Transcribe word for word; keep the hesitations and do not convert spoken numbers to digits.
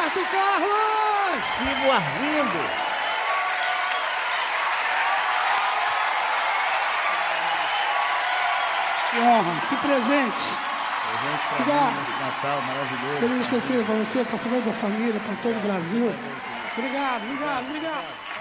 Roberto Carlos! Vivo Arlindo! Que honra, que presente! Presente para mim nesse Natal maravilhoso. Feliz especial para você, para toda a família, para todo o Brasil. Obrigado, obrigado, obrigado.